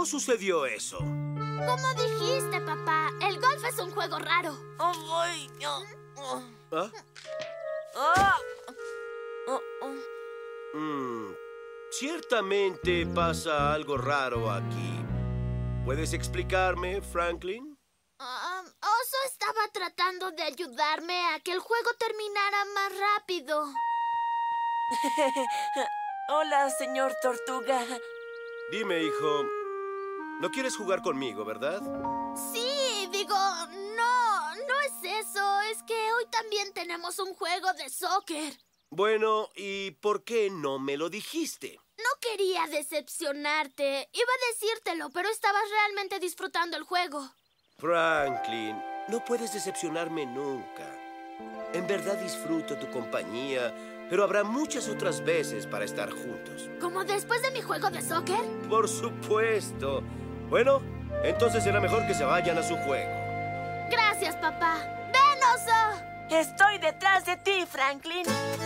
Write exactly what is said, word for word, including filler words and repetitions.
¿Cómo sucedió eso? Como dijiste, papá, el golf es un juego raro. Oh, ay, oh, oh. ¿Ah? Ah. Oh, oh. Mm, ciertamente pasa algo raro aquí. ¿Puedes explicarme, Franklin? Um, Oso estaba tratando de ayudarme a que el juego terminara más rápido. Hola, señor Tortuga. Dime, hijo, no quieres jugar conmigo, ¿verdad? Sí, digo, no, no es eso. Es que hoy también tenemos un juego de soccer. Bueno, ¿y por qué no me lo dijiste? No quería decepcionarte. Iba a decírtelo, pero estabas realmente disfrutando el juego. Franklin, no puedes decepcionarme nunca. En verdad disfruto tu compañía, pero habrá muchas otras veces para estar juntos. ¿Como después de mi juego de soccer? Por supuesto. Bueno, entonces será mejor que se vayan a su juego. Gracias, papá. ¡Ven, Oso! Estoy detrás de ti, Franklin.